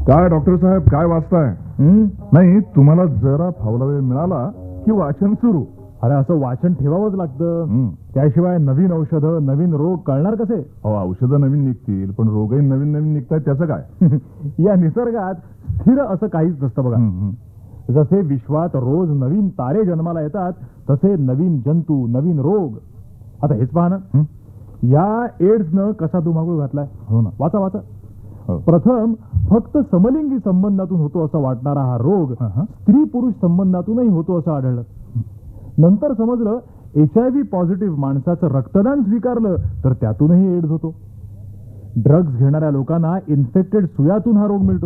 काय डॉक्टर साहेब, काय वाचताय? नाही, तुम्हाला जरा फावला वेळ मिळाला की वाचन सुरू. अरे असं वाचन ठेवावंच लागतं. त्याशिवाय नवीन औषधं, नवीन रोग कळणार कसे? अहो, औषधं नवीन निघतील, पण रोगही नवीन नवीन निघतायत, त्याचं काय? या निसर्गात स्थिर असं काहीच नसतं बघा. जसे विश्वात रोज नवीन तारे जन्माला येतात, तसे नवीन जंतू, नवीन रोग. आता हेच पहा ना, या एड्सनं कसा धुमाकूळ घातलाय. हो ना. वाचा वाचा. हो. प्रथम फक्त समलिंगी संबंधातून होतो असं वाटणारा हा रोग स्त्री पुरुष संबंधातूनही होतो असं आढळलं. नंतर समजलं HIV पॉझिटिव्ह माणसाचं रक्तदान स्वीकारलं तर त्यातूनही एड्स होतो. ड्रग्ज घेणाऱ्या लोकांना इन्फेक्टेड सुयातून हा रोग मिळतो.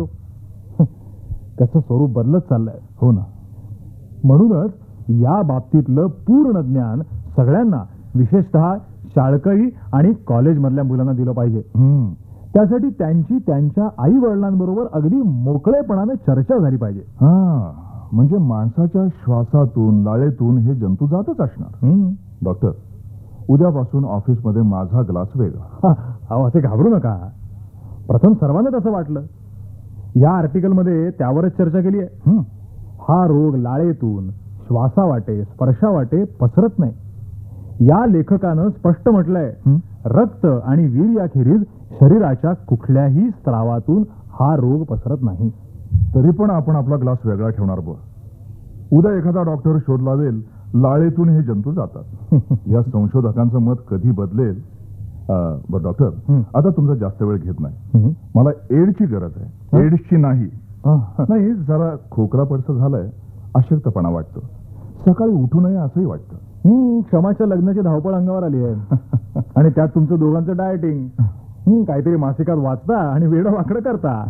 कसं स्वरूप बदलत चाललंय. हो ना. म्हणूनच या बाबतीतलं पूर्ण ज्ञान सगळ्यांना, विशेषतः शाळकरी आणि कॉलेजमधल्या मुलांना दिलं पाहिजे. त्यासाठी त्यांची त्यांच्या आई वडिलांबरोबर अगदी मोकळेपणाने चर्चा झाली पाहिजे. म्हणजे माणसाच्या श्वासातून, लाळेतून हे जंतू जातच असणार. डॉक्टर, उद्यापासून ऑफिसमध्ये माझा ग्लास वेगळा. अहो, असे घाबरू नका. प्रथम सर्वांनाच असं वाटलं. या आर्टिकलमध्ये त्यावरच चर्चा केली आहे. हा रोग लाळेतून, श्वासावाटे, स्पर्शावाटे पसरत नाही. या लेखकानं स्पष्ट म्हटलंय, रक्त आणि वीर्याखेरीज शरीराच्या कुठल्याही स्त्रावातून हा रोग पसरत नाही. तरी पण आपण आपला ग्लास वेगळा ठेवणार बुवा. उद्या एखादा डॉक्टर शोध लावेल, लाळेतून हे जंतू जातात. या संशोधकांचं मत कधी बदलेल? बरं डॉक्टर, आता तुमचा जास्त वेळ घेत नाही. मला एड्सची गरज आहे, एड्सची नाही. नाही, जरा खोकला पडसा झालाय, अशक्तपणा वाटतो, सकाळी उठू नये असंही वाटतं. क्षमाच्या लग्नाची धावपळ अंगावर आली आहे. आणि त्यात तुमचं दोघांचं डायटिंग. काहीतरी मासिकात वाचता आणि वेडं वाकडं करता.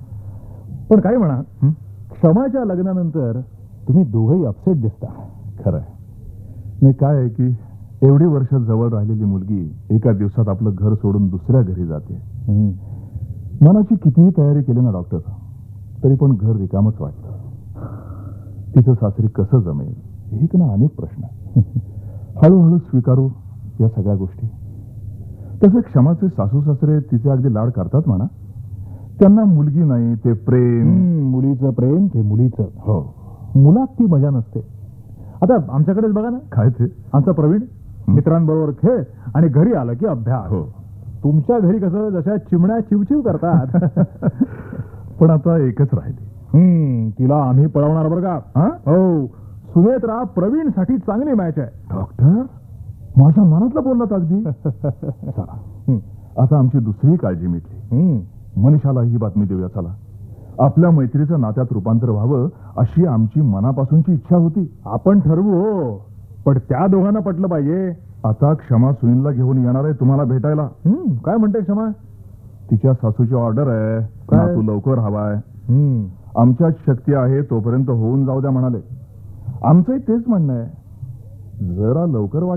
पण काय म्हणा, क्षमाच्या लग्नानंतर तुम्ही दोघंही अपसेट दिसता. खरंय. नाही, काय आहे की एवढी वर्ष जवळ राहिलेली मुलगी एका दिवसात आपलं घर सोडून दुसऱ्या घरी जाते. मनाची कितीही तयारी केली ना डॉक्टर, तरी पण घर रिकामच वाटतं. तिचं सासरी कसं जमेल, एक ना अनेक प्रश्न. हळूहळू स्वीकारू या सगळ्या गोष्टी. तसे क्षमाचे सासू सासरे तिचे अगदी लाड करतात म्हणा. त्यांना मुलगी नाही, ते प्रेम. मुलीचं प्रेम ते मुलीचं. हो. मुलात ती मजा नसते. आता आमच्याकडेच बघा ना. काय ते? आमचा प्रवीण मित्रांबरोबर खेळ आणि घरी आलं की अभ्यास. हो. तुमच्या घरी कसं जशा चिमण्या चिवचिव करतात. पण आता एकच राहिली. तिला आम्ही पळवणार बरं का. हो, सुनेत्रा प्रवीण साठी चांगली मॅच आहे. डॉक्टर, माझ्या मनातलं बोललात अगदी. चला, आता आमची दुसरी काळजी मिटली. मनीषाला ही बातमी देऊया. चला, आपल्या मैत्रीचं नात्यात रूपांतर व्हावं अशी आमची मनापासूनची इच्छा होती. आपण ठरवू. हो, पण त्या दोघांना पटलं पाहिजे. आता क्षमा सुनीलला घेऊन येणार आहे तुम्हाला भेटायला. काय म्हणते क्षमा? तिच्या सासूची ऑर्डर आहे. तू लवकर हवाय. आमच्यात शक्ती आहे तोपर्यंत होऊन जाऊ द्या म्हणाले. आमचंही तेच म्हणणं आहे. जरा लवकर